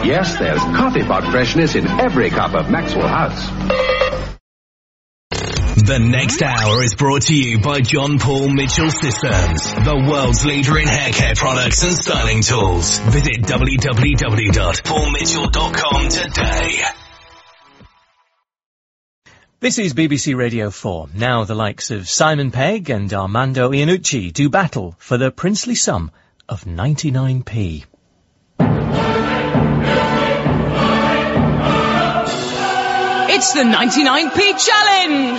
Yes, there's coffee pot freshness in every cup of Maxwell House. The next hour is brought to you by John Paul Mitchell Systems, the world's leader in hair care products and styling tools. Visit www.paulmitchell.com today. This is BBC Radio 4. Now the likes of Simon Pegg and Armando Iannucci do battle for the princely sum of 99p. It's the 99p challenge!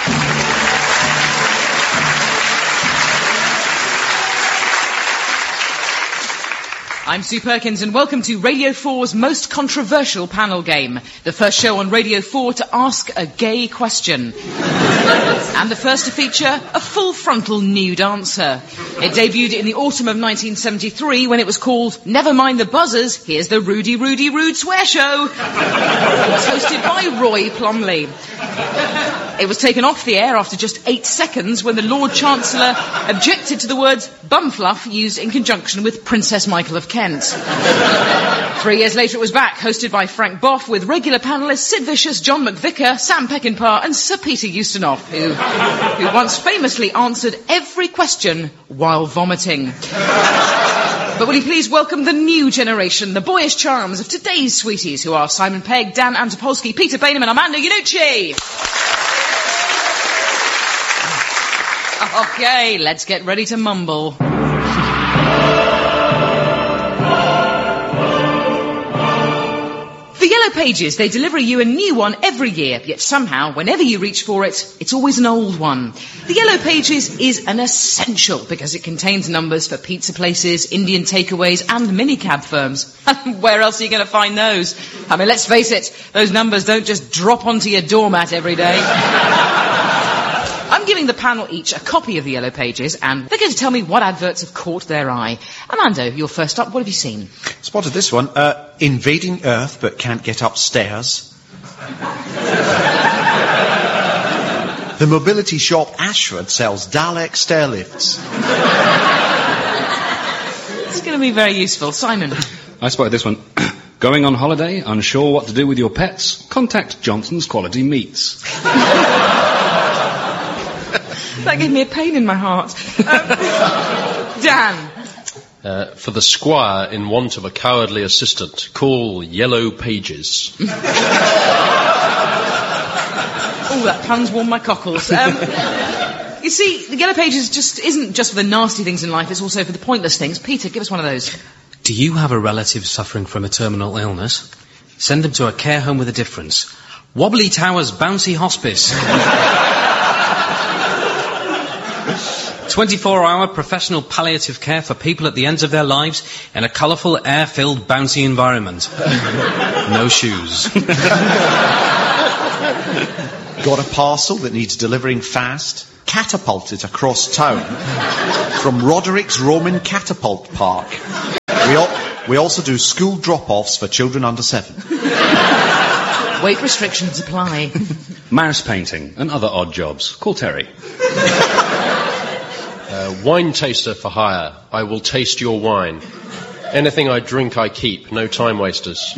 I'm Sue Perkins and welcome to Radio 4's most controversial panel game. The first show on Radio 4 to ask a gay question. And the first to feature a full frontal nude answer. It debuted in the autumn of 1973 when it was called Never Mind the Buzzers, Here's the Rudy Rude Swear Show. It was hosted by Roy Plomley. It was taken off the air after just 8 seconds when the Lord Chancellor objected to the words bumfluff used in conjunction with Princess Michael of Kent. 3 years later it was back, hosted by Frank Boff, with regular panellists Sid Vicious, John McVicar, Sam Peckinpah and Sir Peter Ustinov, who once famously answered every question while vomiting. But will you please welcome the new generation, the boyish charms of today's sweeties, who are Simon Pegg, Dan Antopolsky, Peter Bainham and Armando Iannucci. Okay, let's get ready to mumble. The Yellow Pages, they deliver you a new one every year, yet somehow, whenever you reach for it, it's always an old one. The Yellow Pages is an essential because it contains numbers for pizza places, Indian takeaways and minicab firms. Where else are you going to find those? I mean, let's face it, those numbers don't just drop onto your doormat every day. I'm giving the panel each a copy of the Yellow Pages, and they're going to tell me what adverts have caught their eye. Armando, you're first up. What have you seen? Spotted this one. Invading Earth but can't get upstairs. The mobility shop Ashford sells Dalek stair lifts. It's going to be very useful. Simon? I spotted this one. Going on holiday, unsure what to do with your pets? Contact Johnson's Quality Meats. That gave me a pain in my heart. Dan? For the squire in want of a cowardly assistant, call Yellow Pages. Oh, that pun's warmed my cockles. You see, the Yellow Pages isn't just for the nasty things in life, it's also for the pointless things. Peter, give us one of those. Do you have a relative suffering from a terminal illness? Send them to a care home with a difference. Wobbly Towers Bouncy Hospice. 24-hour professional palliative care for people at the ends of their lives in a colourful, air-filled, bouncy environment. No shoes. Got a parcel that needs delivering fast? Catapult it across town from Roderick's Roman Catapult Park. We also do school drop-offs for children under 7. Weight restrictions apply. Mouse painting and other odd jobs. Call Terry. Wine taster for hire. I will taste your wine. Anything I drink I keep. No time wasters.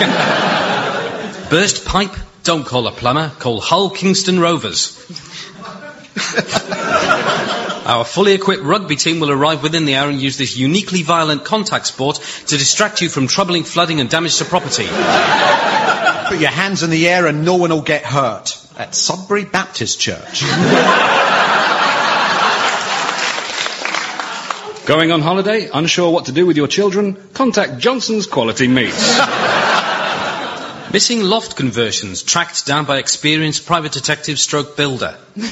Burst pipe? Don't call a plumber. Call Hull Kingston Rovers. Our fully equipped rugby team will arrive within the hour and use this uniquely violent contact sport to distract you from troubling flooding and damage to property. Put your hands in the air and no one will get hurt. At Sudbury Baptist Church. Going on holiday, unsure what to do with your children? Contact Johnson's Quality Meats. Missing loft conversions tracked down by experienced private detective stroke builder.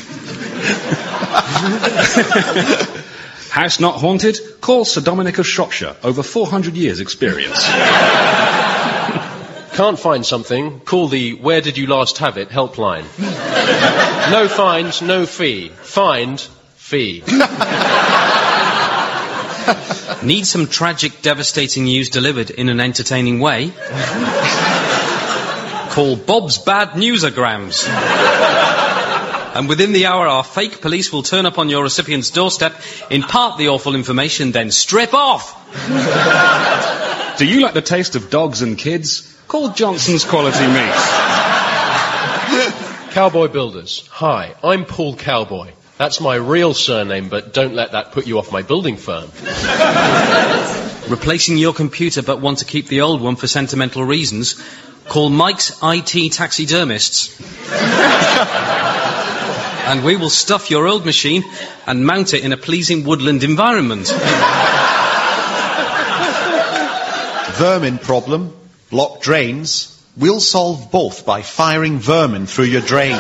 House not haunted? Call Sir Dominic of Shropshire. Over 400 years experience. Can't find something? Call the Where Did You Last Have It helpline. No find, no fee. Find, fee. Need some tragic, devastating news delivered in an entertaining way? Call Bob's Bad Newsograms. And within the hour, our fake police will turn up on your recipient's doorstep, impart the awful information, then strip off. Do you like the taste of dogs and kids? Call Johnson's Quality Meats. Cowboy Builders. Hi, I'm Paul Cowboy. That's my real surname, but don't let that put you off my building firm. Replacing your computer but want to keep the old one for sentimental reasons? Call Mike's IT Taxidermists. And we will stuff your old machine and mount it in a pleasing woodland environment. Vermin problem, blocked drains. We'll solve both by firing vermin through your drains.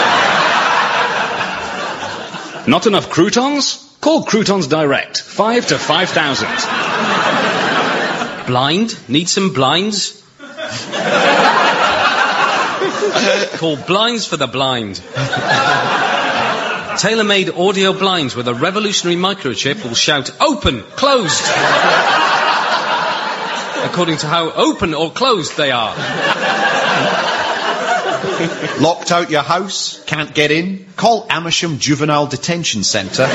Not enough croutons? Call Croutons Direct. 5 to 5,000. Blind? Need some blinds? Call Blinds for the Blind. Tailor-made audio blinds with a revolutionary microchip will shout, "Open! Closed!" according to how open or closed they are. Locked out your house? Can't get in? Call Amersham Juvenile Detention Centre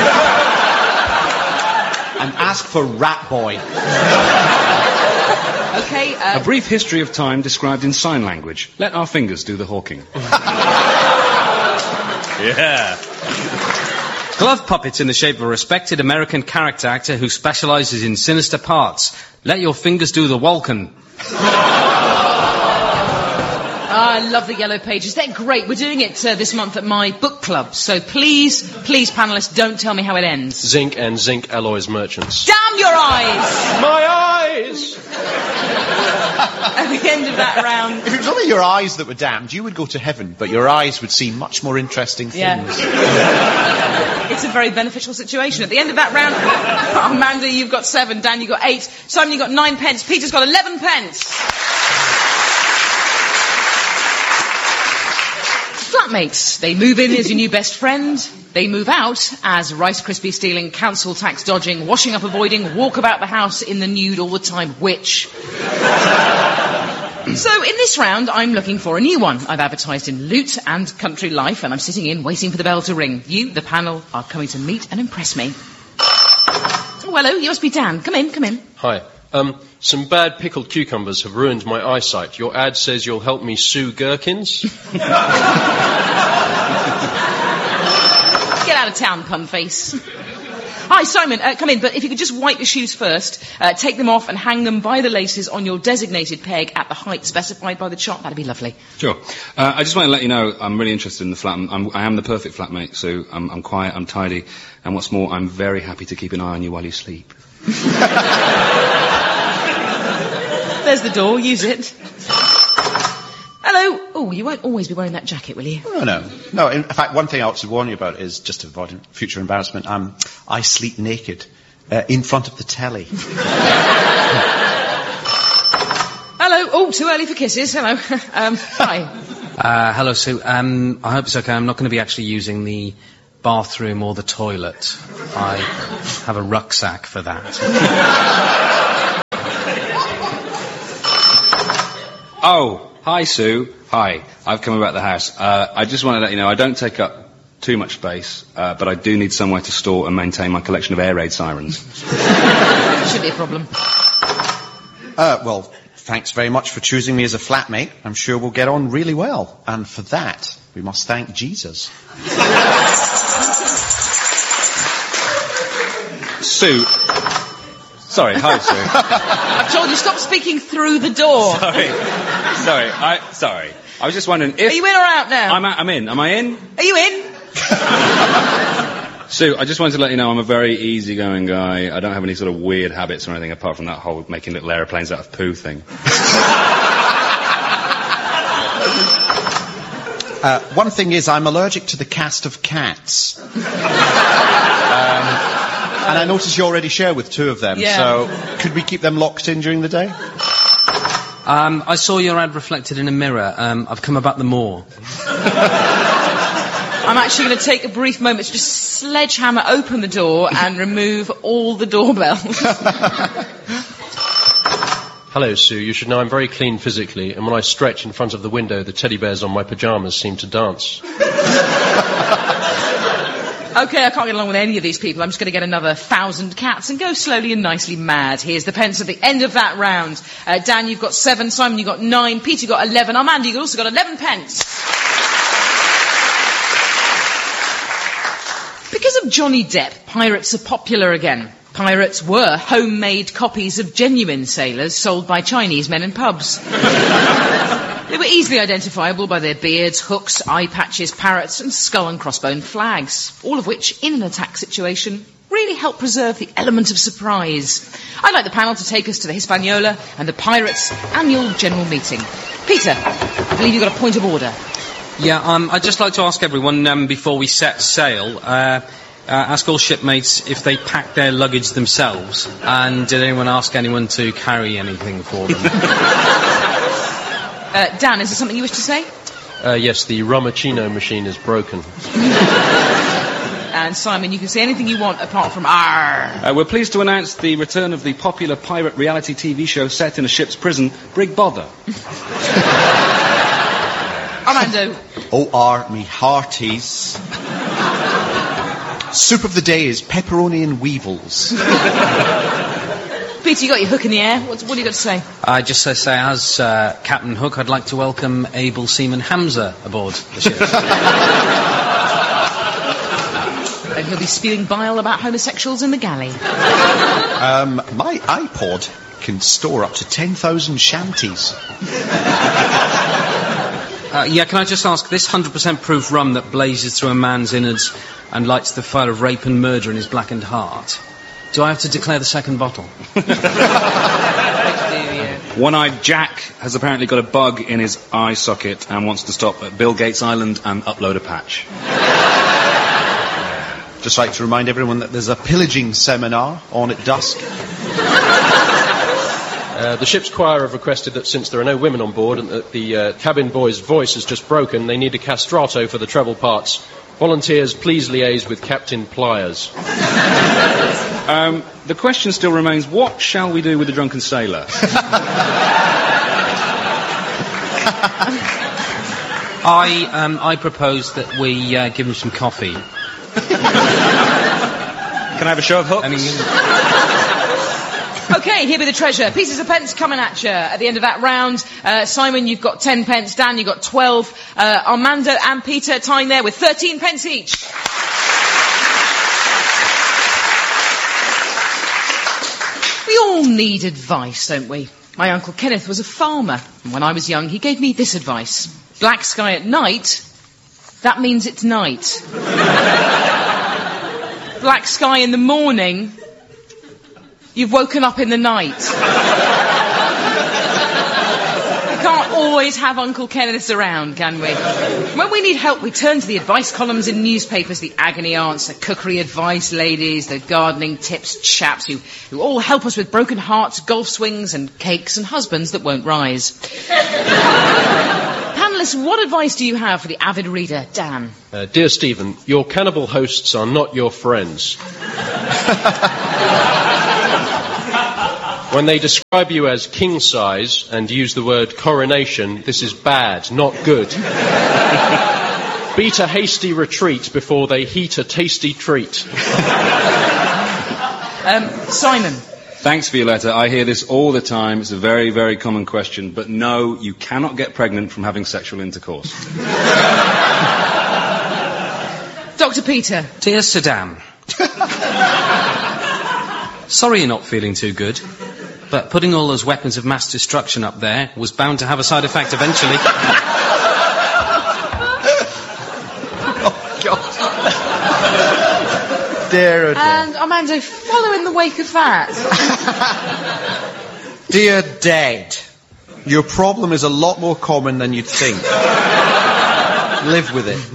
and ask for Rat Boy. Okay, A brief history of time described in sign language. Let our fingers do the hawking. Yeah. Glove puppets in the shape of a respected American character actor who specialises in sinister parts. Let your fingers do the Walken. I love the yellow pages. They're great. We're doing it this month at my book club. So please, panellists, don't tell me how it ends. Zinc and Zinc Alloys Merchants. Damn your eyes! My eyes! At the end of that round... If it was only your eyes that were damned, you would go to heaven, but your eyes would see much more interesting things. Yeah. It's a very beneficial situation. At the end of that round, Amanda, you've got 7, Dan, you've got 8, Simon, you've got 9 pence, Peter's got 11 pence. Flatmates. They move in as your new best friend. They move out as Rice Krispie stealing, council tax dodging, washing up avoiding, walk about the house in the nude all the time witch. So in this round, I'm looking for a new one. I've advertised in Loot and Country Life, and I'm sitting in waiting for the bell to ring. You, the panel, are coming to meet and impress me. Oh, hello, you must be Dan. Come in. Hi. Some bad pickled cucumbers have ruined my eyesight. Your ad says you'll help me sue gherkins. Get out of town, pun face. Hi, Simon, come in, but if you could just wipe your shoes first, take them off and hang them by the laces on your designated peg at the height specified by the shop, that'd be lovely. Sure. I just want to let you know I'm really interested in the flat. I am the perfect flatmate, so I'm quiet, I'm tidy, and what's more, I'm very happy to keep an eye on you while you sleep. There's the door, use it. Hello. Oh, you won't always be wearing that jacket, will you? Oh, no. No, in fact, one thing I ought to warn you about is, just to avoid future embarrassment, I sleep naked in front of the telly. Hello. Oh, too early for kisses. Hello. Hi. Hello, Sue. I hope it's okay. I'm not going to be actually using the bathroom or the toilet. I have a rucksack for that. Oh, hi, Sue. Hi. I've come about the house. I just want to let you know I don't take up too much space, but I do need somewhere to store and maintain my collection of air raid sirens. Should be a problem. Well, thanks very much for choosing me as a flatmate. I'm sure we'll get on really well. And for that, we must thank Jesus. Sue. Sorry, hi, Sue. I've told you, stop speaking through the door. Sorry. I was just wondering if... Are you in or out now? I'm in. Am I in? Are you in? Sue, I just wanted to let you know I'm a very easygoing guy. I don't have any sort of weird habits or anything apart from that whole making little aeroplanes out of poo thing. One thing is, I'm allergic to the cast of Cats. And I notice you already share with 2 of them, so could we keep them locked in during the day? I saw your ad reflected in a mirror. I've come about the more. I'm actually going to take a brief moment to just sledgehammer open the door and remove all the doorbells. Hello, Sue. You should know I'm very clean physically, and when I stretch in front of the window, the teddy bears on my pyjamas seem to dance. Okay, I can't get along with any of these people. I'm just going to get another 1,000 cats and go slowly and nicely mad. Here's the pence at the end of that round. Dan, you've got 7. Simon, you've got 9. Peter, you've got 11. Armando, you've also got 11 pence. Because of Johnny Depp, pirates are popular again. Pirates were homemade copies of genuine sailors sold by Chinese men in pubs. They were easily identifiable by their beards, hooks, eye patches, parrots and skull and crossbone flags, all of which, in an attack situation, really help preserve the element of surprise. I'd like the panel to take us to the Hispaniola and the Pirates' annual general meeting. Peter, I believe you've got a point of order. Yeah, I'd just like to ask everyone, before we set sail, ask all shipmates if they packed their luggage themselves, and did anyone ask anyone to carry anything for them? Dan, is there something you wish to say? Yes, the Rumachino machine is broken. And Simon, you can say anything you want apart from "Arr." We're pleased to announce the return of the popular pirate reality TV show set in a ship's prison, Brig Bother. Armando. O.R. me hearties. Soup of the day is pepperoni and weevils. Peter, you got your hook in the air. What have you got to say? I just say, as Captain Hook, I'd like to welcome able seaman Hamza aboard the ship. And he'll be spewing bile about homosexuals in the galley. My iPod can store up to 10,000 shanties. Yeah, can I just ask, this 100% proof rum that blazes through a man's innards and lights the fire of rape and murder in his blackened heart, do I have to declare the second bottle? One-eyed Jack has apparently got a bug in his eye socket and wants to stop at Bill Gates Island and upload a patch. Just like to remind everyone that there's a pillaging seminar on at dusk. The ship's choir have requested that since there are no women on board and that the cabin boy's voice has just broken, they need a castrato for the treble parts. Volunteers, please liaise with Captain Pliers. The question still remains, what shall we do with the drunken sailor? I propose that we give him some coffee. Can I have a show of hooks? Okay, here be the treasure. Pieces of pence coming at you at the end of that round. Simon, you've got 10 pence. Dan, you've got 12. Armando and Peter tying there with 13 pence each. We all need advice, don't we? My Uncle Kenneth was a farmer, and when I was young, he gave me this advice. Black sky at night, that means it's night. Black sky in the morning, you've woken up in the night. We can't always have Uncle Kenneths around, can we? When we need help, we turn to the advice columns in newspapers, the agony aunts, the cookery advice ladies, the gardening tips chaps who all help us with broken hearts, golf swings and cakes and husbands that won't rise. Panellists, what advice do you have for the avid reader, Dan? Dear Stephen, your cannibal hosts are not your friends. When they describe you as king size and use the word coronation, this is bad, not good. Beat a hasty retreat before they heat a tasty treat. Simon. Thanks for your letter. I hear this all the time. It's a very, very common question. But no, you cannot get pregnant from having sexual intercourse. Dr. Peter. Dear Saddam. Sorry you're not feeling too good. But putting all those weapons of mass destruction up there was bound to have a side effect eventually. Oh, God. Dear, oh dear. And Armando, follow in the wake of that. Dear Dad, your problem is a lot more common than you'd think. Live with it.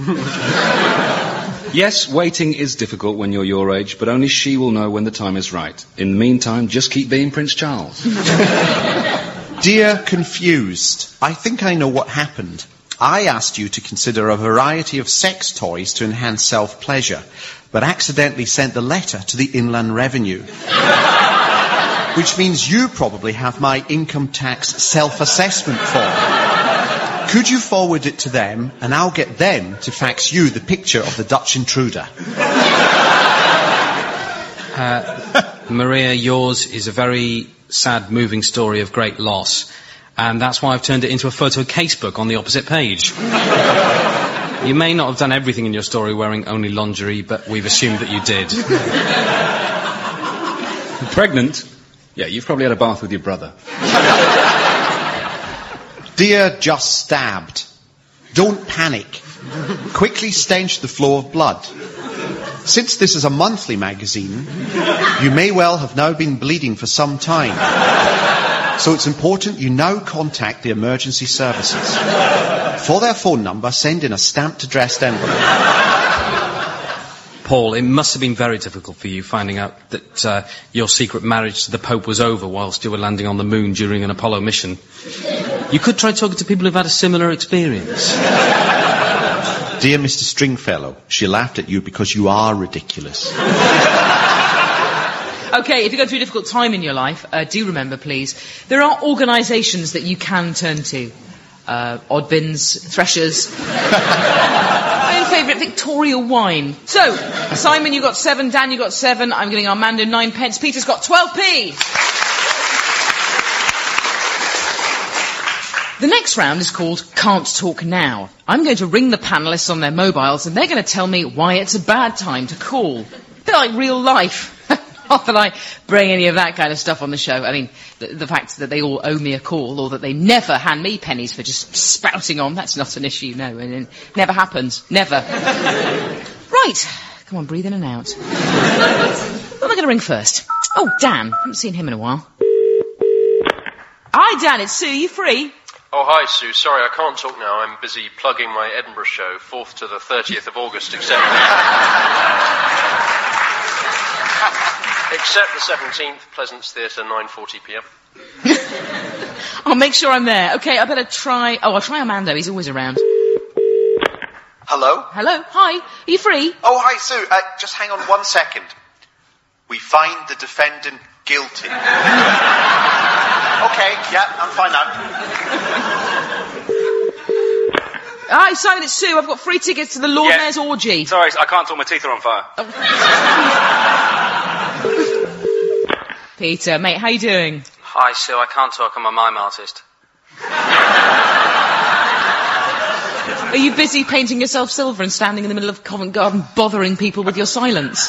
Yes, waiting is difficult when you're your age, but only she will know when the time is right. In the meantime, just keep being Prince Charles. Dear Confused, I think I know what happened. I asked you to consider a variety of sex toys to enhance self-pleasure, but accidentally sent the letter to the Inland Revenue. Which means you probably have my income tax self-assessment form. Could you forward it to them, and I'll get them to fax you the picture of the Dutch intruder? Maria, yours is a very sad, moving story of great loss. And that's why I've turned it into a photo casebook on the opposite page. You may not have done everything in your story wearing only lingerie, but we've assumed that you did. Pregnant? Yeah, you've probably had a bath with your brother. Dear Just Stabbed, don't panic. Quickly stanch the flow of blood. Since this is a monthly magazine, you may well have now been bleeding for some time. So it's important you now contact the emergency services. For their phone number, send in a stamped addressed envelope. Paul, it must have been very difficult for you finding out that your secret marriage to the Pope was over whilst you were landing on the moon during an Apollo mission. You could try talking to people who've had a similar experience. Dear Mr. Stringfellow, she laughed at you because you are ridiculous. Okay, if you go through a difficult time in your life, do remember, please, there are organisations that you can turn to. Oddbins, Threshers. My own favourite, Victoria Wine. So, Simon, you got 7, Dan, you got 7, I'm giving Armando 9 pence, Peter's got 12p. The next round is called Can't Talk Now. I'm going to ring the panellists on their mobiles and they're going to tell me why it's a bad time to call. A bit like real life. Not that I bring any of that kind of stuff on the show. I mean, the fact that they all owe me a call or that they never hand me pennies for just spouting on, that's not an issue, no. And it never happens. Never. Right. Come on, breathe in and out. Who am I going to ring first? Oh, Dan. I haven't seen him in a while. Hi, Dan. It's Sue. You free? Oh, hi, Sue. Sorry, I can't talk now. I'm busy plugging my Edinburgh show, 4th to the 30th of August, except the 17th, Pleasance Theatre, 9:40pm. I'll make sure I'm there. Okay, I better try... Oh, I'll try Armando. He's always around. Hello? Hello? Hi. Are you free? Oh, hi, Sue. Just hang on 1 second. We find the defendant guilty. Okay, yeah, I'm fine now. Hi, Simon, it's Sue. I've got free tickets to the Lord Mayor's orgy. Sorry, I can't talk, my teeth are on fire. Peter, mate, how you doing? Hi, Sue. I can't talk. I'm a mime artist. Are you busy painting yourself silver and standing in the middle of Covent Garden bothering people with your silence?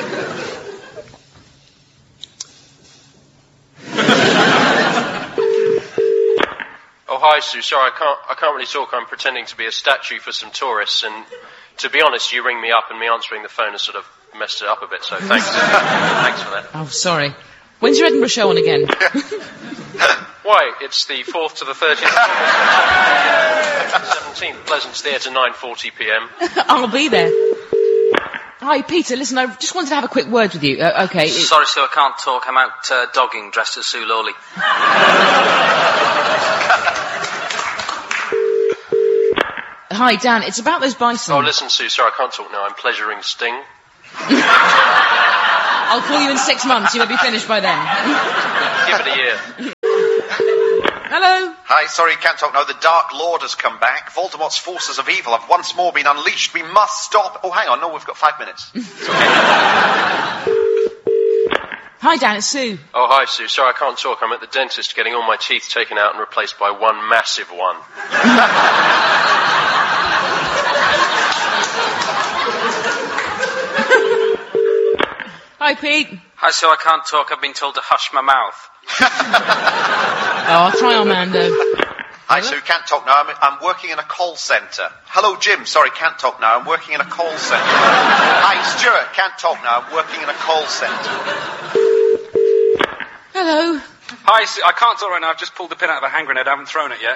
Oh, hi, Sue. Sorry, I can't really talk. I'm pretending to be a statue for some tourists, and to be honest, you ring me up and me answering the phone has sort of messed it up a bit, so thanks. Thanks for that. Oh, sorry. When's your Edinburgh show on again? Why, it's the 4th to the 30th of August. 17th, Pleasance Theatre, 9:40pm. I'll be there. Hi, Peter, listen, I just wanted to have a quick word with you. Okay. Sorry, Sue, I can't talk. I'm out dogging dressed as Sue Lawley. Hi, Dan, it's about those bison. Oh, listen, Sue, sorry, I can't talk now. I'm pleasuring Sting. I'll call you in 6 months. You may be finished by then. Give it a year. Hello? Hi, sorry, can't talk now. The Dark Lord has come back. Voldemort's forces of evil have once more been unleashed. We must stop. Oh, hang on. No, we've got 5 minutes. It's okay. Hi, Dan, it's Sue. Oh, hi, Sue. Sorry, I can't talk. I'm at the dentist getting all my teeth taken out and replaced by one massive one. Hi, Pete. Hi, Sue. I can't talk. I've been told to hush my mouth. Oh, I'll try Armando. Hi, Sue, can't talk now. I'm working in a call centre. Hello, Jim. Sorry, can't talk now. I'm working in a call centre. Hi, Stuart. Can't talk now. I'm working in a call centre. Hello. Hi, Sue, I can't talk right now. I've just pulled the pin out of a hand grenade. I haven't thrown it yet.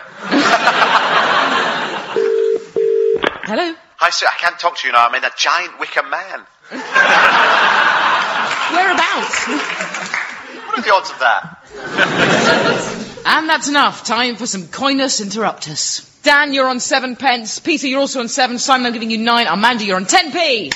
Hello. Hi, Sue. I can't talk to you now. I'm in a giant wicker man. Whereabouts? What are the odds of that? And that's enough. Time for some coinus interruptus. Dan, you're on 7 pence. Peter, you're also on 7. Simon, I'm giving you 9. Amanda, you're on 10p.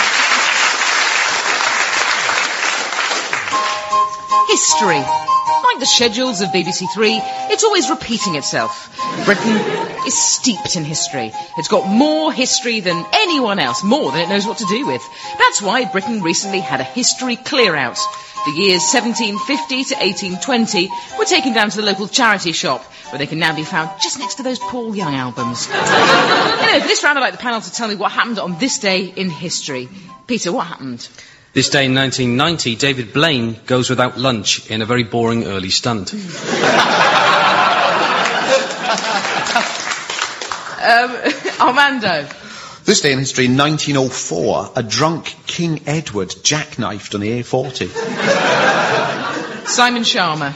History. like the schedules of BBC Three, it's always repeating itself. Britain is steeped in history. It's got more history than anyone else, more than it knows what to do with. That's why Britain recently had a history clear-out. The years 1750 to 1820 were taken down to the local charity shop, where they can now be found just next to those Paul Young albums. Anyway, for this round, I'd like the panel to tell me what happened on this day in history. Peter, what happened? This day in 1990, David Blaine goes without lunch in a very boring early stunt. Armando. This day in history, in 1904, a drunk King Edward jackknifed on the A40. Simon Sharma.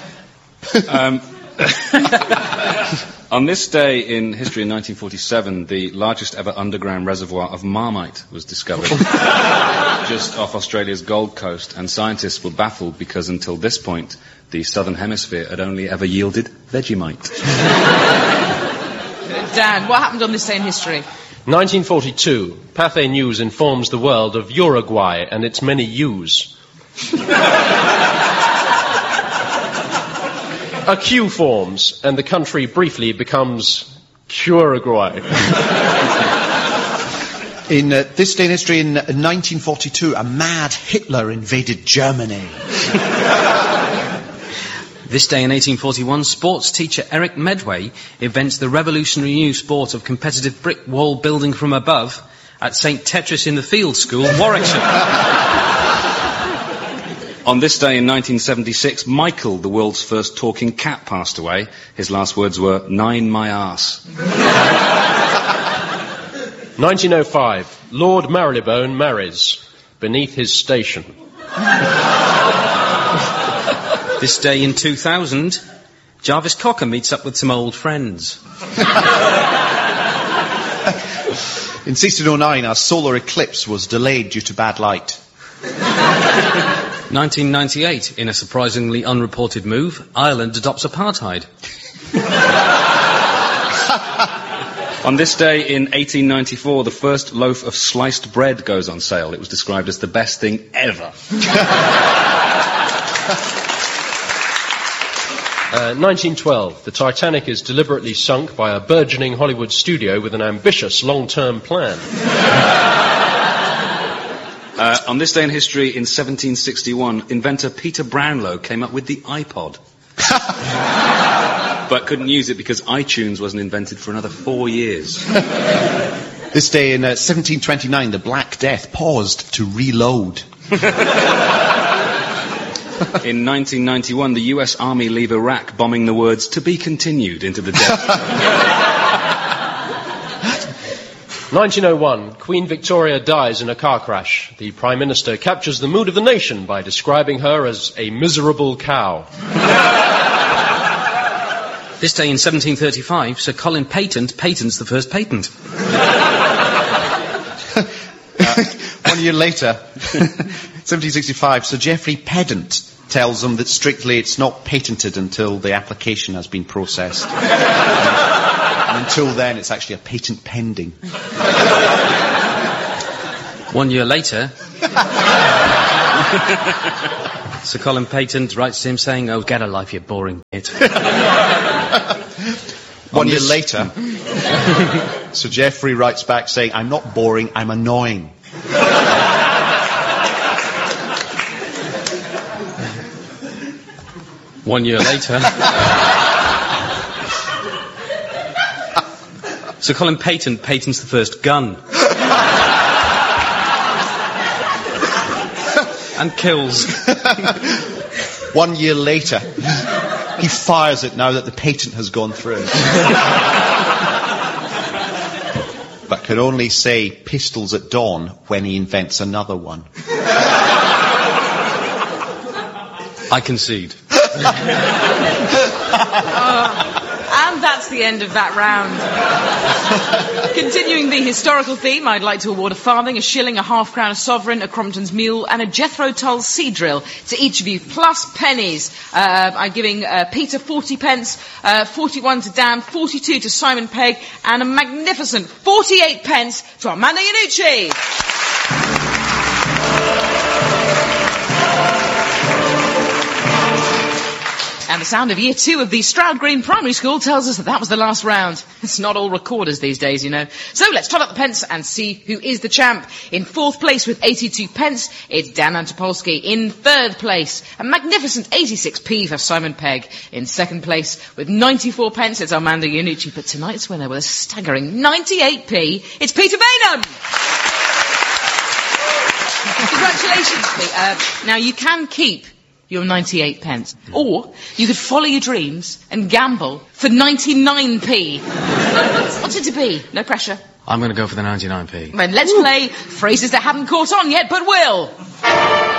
On this day in history in 1947, the largest ever underground reservoir of Marmite was discovered just off Australia's Gold Coast, and scientists were baffled because until this point, the Southern Hemisphere had only ever yielded Vegemite. Dan, what happened on this day in history? 1942, Pathé News informs the world of Uruguay and its many U's. A queue forms, and the country briefly becomes Uruguay. In this day in history, in 1942, a mad Hitler invaded Germany. This day in 1841, sports teacher Eric Medway invents the revolutionary new sport of competitive brick wall building from above at St. Tetris in the Field School, Warwickshire. On this day in 1976, Michael, the world's first talking cat, passed away. His last words were, "Nine my arse." 1905, Lord Marylebone marries beneath his station. This day in 2000, Jarvis Cocker meets up with some old friends. In 1609, a solar eclipse was delayed due to bad light. 1998, in a surprisingly unreported move, Ireland adopts apartheid. On this day in 1894, the first loaf of sliced bread goes on sale. It was described as the best thing ever. 1912, the Titanic is deliberately sunk by a burgeoning Hollywood studio with an ambitious long-term plan. On this day in history, in 1761, inventor Peter Brownlow came up with the iPod. But couldn't use it because iTunes wasn't invented for another 4 years. This day in 1729, the Black Death paused to reload. In 1991, the US Army leave Iraq bombing the words "to be continued" into the desert. 1901, Queen Victoria dies in a car crash. The Prime Minister captures the mood of the nation by describing her as a miserable cow. This day in 1735, Sir Colin Patent patents the first patent. 1 year later, 1765, Sir Geoffrey Pedant tells them that strictly it's not patented until the application has been processed. And until then, it's actually a patent pending. 1 year later, Sir Colin Patent writes to him saying, "Oh, get a life, you boring bit." 1 year later, Sir Geoffrey writes back saying, "I'm not boring, I'm annoying." One year later, Sir Colin Patent patents the first gun. And kills. 1 year later, he fires it now that the patent has gone through. But can only say pistols at dawn when he invents another one. I concede. And that's the end of that round. Continuing the historical theme, I'd like to award a farthing, a shilling, a half-crown, a sovereign, a Crompton's mule, and a Jethro Tull sea drill to each of you, plus pennies. I'm giving Peter 40 pence, 41 to Dan, 42 to Simon Pegg, and a magnificent 48 pence to Armando Iannucci. And the sound of year 2 of the Stroud Green Primary School tells us that was the last round. It's not all recorders these days, you know. So let's tot up the pence and see who is the champ. In 4th place with 82 pence, it's Dan Antopolsky. In 3rd place, a magnificent 86p for Simon Pegg. In 2nd place with 94 pence, it's Armando Iannucci. But tonight's winner with a staggering 98p, it's Peter Baynham. Congratulations, Pete. Now, you can keep your 98 pence. Or you could follow your dreams and gamble for 99p. What's it to be? No pressure. I'm going to go for the 99p. Then let's play phrases that haven't caught on yet, but will.